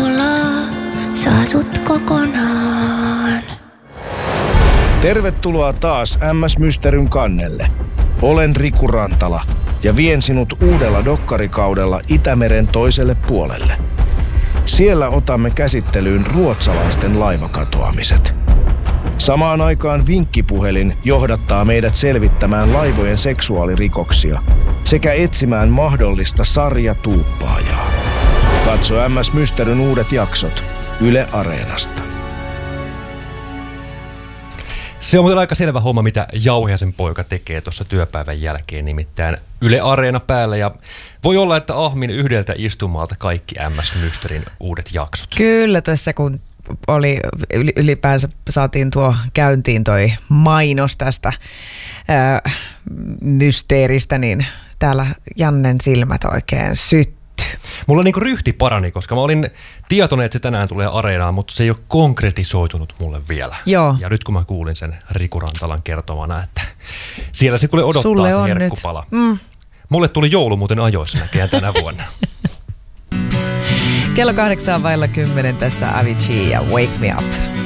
palaa, saa sut kokonaan. Tervetuloa taas MS Mysteryn kannelle. Olen Riku Rantala ja vien sinut uudella dokkarikaudella Itämeren toiselle puolelle. Siellä otamme käsittelyyn ruotsalaisten laivakatoamiset. Samaan aikaan vinkkipuhelin johdattaa meidät selvittämään laivojen seksuaalirikoksia sekä etsimään mahdollista sarjatuuppaajaa. Katso MS Mysteryn uudet jaksot Yle Areenasta. Se on muuten aika selvä homma, mitä Jauhiaisen poika tekee tuossa työpäivän jälkeen, nimittäin Yle Areena päällä. Ja voi olla, että ahmin yhdeltä istumalta kaikki MS Mysterin uudet jaksot. Kyllä, tässä kun oli ylipäänsä saatiin tuo käyntiin toi mainos tästä mysteeristä, niin täällä Jannen silmät oikein sytty. Mulla niinku ryhti parani, koska mä olin tietoinen, että se tänään tulee Areenaan, mutta se ei ole konkretisoitunut mulle vielä. Joo. Ja nyt kun mä kuulin sen Riku Rantalan kertomana, että siellä se kuule odottaa sulle se herkkupala. Mulle tuli joulu muuten ajoissa näköjään tänä vuonna. Kello 8:10 tässä Avicii ja Wake Me Up.